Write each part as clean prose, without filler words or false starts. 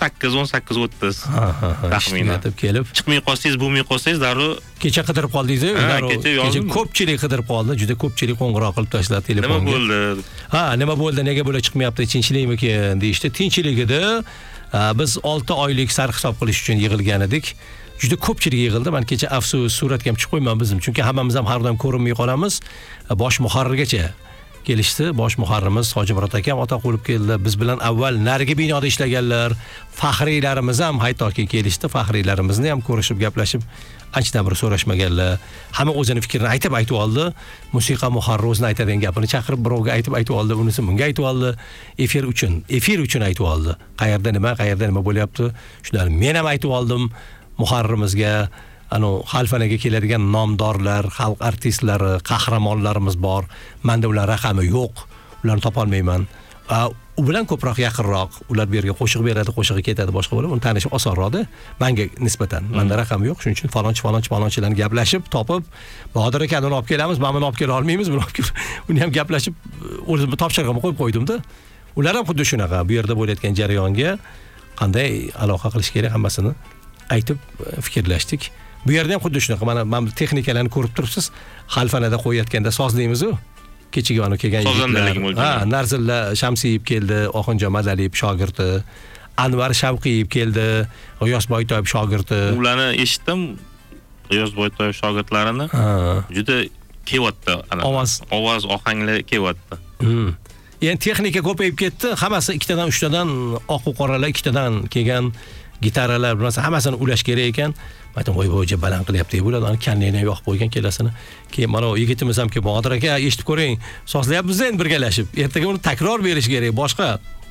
18-30 taxminan kelib chiqmay qolsangiz, bo'lmay qolsangiz darrov kecha qidirib qoldingiz-ku, kecha ko'pchilik qidirib qoldi, juda ko'pchilik qo'ng'iroq qilib tashladi telefonga. Nima bo'ldi? Nima bo'ldi? Nega bular chiqmayapti? Tinchlikmikin deyishdi. Tinchlik edi. Biz 6 oylik sarhisob qilish uchun yig'ilgan edik. Juda ko'pchilik yig'ildi. Men kecha afsus suratga ham chiqib qo'ymadim, chunki hammamiz ham har doim ko'rinmay qolamiz. Bosh muharrirgacha kelishdi. Bosh muharririmiz Hojimurod akam Otaqulov keldi. Biz bilan avval narigi binoda ishlaganlar, faxriylarimiz ham haytoki kelishdi. Faxriylarimizni ham ko'rishib, gaplashib, anchadan bir so'rashmaganlar. Hamma o'zini fikrini aytib oldi. Musiqa muharriri o'zini aytadigan gapini chaqirib birovga aytib oldi, unisi bunga aytib oldi. Efir uchun aytib oldi. Qayerda nima bo'lyapti? Shundan men ham aytib oldim muharririmizga. Xalfanaga keladigan nomdorlar, xalq artistlari, qahramonlarimiz bor. Menda ular raqami yo'q. Ularni topa olmayman. U bilan ko'proq yaqinroq. Ular bu yerga qo'shiq beradi, qo'shig'i ketadi, boshqa bo'lib, uni tanishib osonroqda. Menga nisbatan. Menda raqami yo'q. Shuning uchun falonchilarni gaplashib, topib, Bahodir akani olib kelamiz, men buni olib kela olmaymiz, uni ham gaplashib, o'zimni topshirig'imni qo'yib qo'ydim-da. Ular ham xuddi shunaqa, bu yerda bo'layotgan jarayonga qanday aloqa qilish kerak hammasini aytib fikrlashdik. Bu yerda ham xuddi shunaqa. Mana texnikalarni ko'rib turibsiz. Xalfanada qo'yayotganda sozlaymiz-ku. Kechigi kelgan yigitlar. Narzilla Shamsiyev keldi, Oxunjon Madaliyev shogirdi, Anvar Shavqiyev keldi, G'iyos Boytoyev shogirdi. Ularni eshitdim. G'iyos Boytoyev shogirdlarini juda kelyapti. Ovoz ohangli kelyapti. Endi texnika ko'payib ketdi. Hammasi 2tadan 3tadan oq qoralar, 2tadan kelgan gitaralar, hammasini ulash kerak ekan. Aytdim, voy baland qilyapti bular, ani kanlayni yoqib qo'ygan kelasini. Keyin mana yigitimiz ham kelib, Bahodir aka, eshitib ko'ring, sozlayapmiz endi birgalashib. Ertaga uni takror berish kerak, boshqa.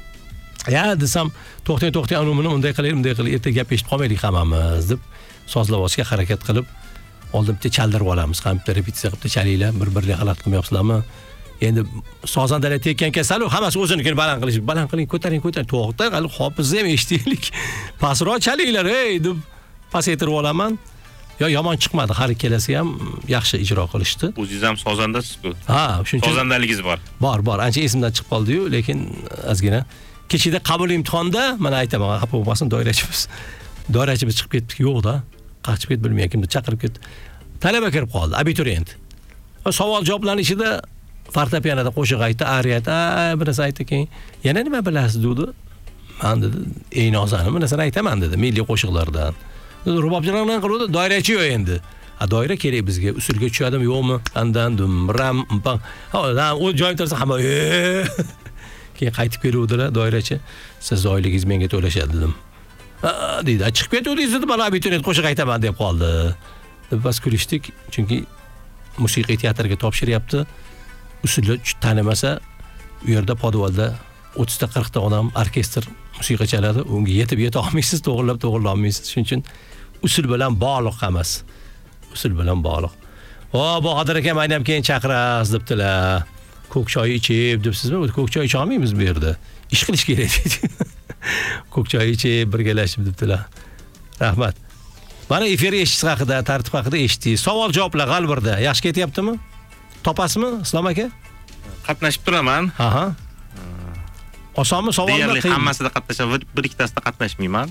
Desam, to'xtang, uni bunday qilaylik, ertaga gap eshitib qolmaylik hammamiz deb sozlab olishga harakat qilib, oldin bitta chaldirib olamiz. Ham bitta repetitsiya qilib chalinglar, bir-birga g'alat qilmayapsizlarmi? Endi sozandalar tekkan kasalu, hammasi o'zinikini baland qiling, ko'taring, to'xta, hali hofizni ham eshitaylik. Pastroq chalinglar, deb pasaytirib olaman. Yomon chiqmadi, har ikkalasi ham yaxshi ijro qilishdi. O'zingiz ham sozandasiz-ku. Shuncha sozandaligingiz bor. Bor. Ancha esimdan chiqib qoldi-yu, lekin ozgina kechida qabul imtihonda mana aytaman, xafa bo'lmasin, doirachimiz chiqib ketdik, yo'q-da. Qachib ketib bilmayman, kimni chaqirib ketdi. Talaba kirib qoldi, abituriyent. Savol javoblarning ichida fortepianoda qo'shiq aytdi, ariya aytdi, bir narsa aytdi, keyin yana nima bilasiz dedi. Men dedi, ey nozani, bir narsani aytaman dedi, milliy qo'shiqlardan. Rubobchilardan qildi, doirachi yo'q endi. Doira kerak bizga, usulga tushadimi, yo'qmi? Andan ram, pam. O joyim tursa hamma keyin qaytib keluvdilar doirachi. Siz oyligingiz menga to'lashadi dedim. Deydi, chiqib ketdingiz dedi, mana abituriyent qo'shiq aytaman deb qoldi. Biz kulishdik, chunki musiqiy teatrga topshiryapti. Usulni tanimasa, u yerda podvalda 30 ta 40 ta odam orkestr musiqa chaladi, unga yetib yeta olmaysiz, to'g'rilab olmaysiz. Shuning uchun usul bilan bog'liq emas. Usul bilan bog'liq. Bahodir akam aynab keyin chaqirasiz debdilar. Ko'k choy ichib debsizmi? Ko'k choy icha olmaymiz bu yerda. Ish qilish kerak deydi. Ko'k choy ichib birgalashib debdilar. Rahmat. Mana efir eshitish haqida, tartib haqida eshitdik. Savol-javoblar g'albirda yaxshi ketyaptimi? Topasizmi, Islom aka? Qatnashib turaman. Osonmi savollar? Deyarli hammasida qatnashaman, bir ikkitasida qatnashmayman.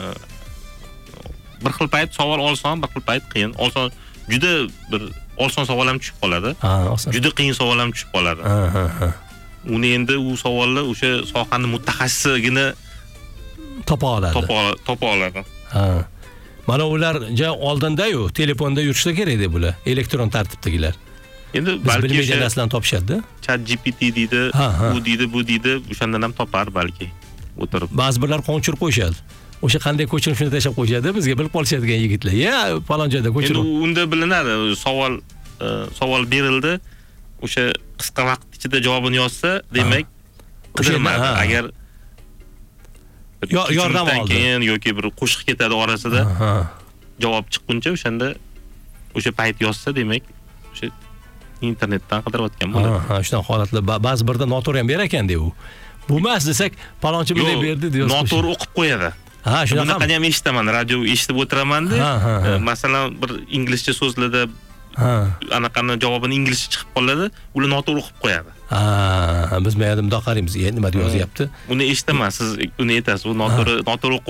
Bir xil payt savol oson, bir xil payt qiyin. Oson juda bir oson savol ham tushib qoladi. Juda qiyin savol ham tushib qoladi. Uni endi u savollar o'sha sohani mutaxassisigina topa oladi. Mana ular oldinda-yu, telefonda yurishsa kerak edi bular, elektron tartibdagilar. Endi balki o'sha narsalarni topishadi. ChatGPT deydi, u deydi, bu deydi, o'shandan ham topar balki. O'tirib. Ba'zi birlar qo'nchirib qo'yishadi. O'sha qanday ko'chirib shuni tashab qo'yishadi, bizga bilib qolishadigan yigitlar. Falon joyda ko'chirib. Endi unda bilinadi, savol berildi. O'sha qisqa vaqt ichida javobini yozsa, demak, qidirmadi. Agar yordam oldi yoki bir qo'shiq ketadi orasida, javob chiqquncha o'shanda o'sha payt yozsa, demak, o'sha internetdan qidirayotgan bo'ladi. Shunaqa holatlar ba'zi birda noto'g'ri ham berar ekan deb u. Bo'lmas desak, palonchi bunday berdi deb yozib. Noto'g'ri o'qib qo'yadi. Shunaqa. Bunaqani ham eshitaman, radio eshitib o'tiraman-da. Masalan, bir inglizcha so'zlarda anaqani javobini inglizcha chiqib qoladi, ular noto'g'ri o'qib qo'yadi. Biz mayada mundoq qaraymiz, nima yozyapti? Uni eshitaman, siz uni aytasiz, u noto'g'ri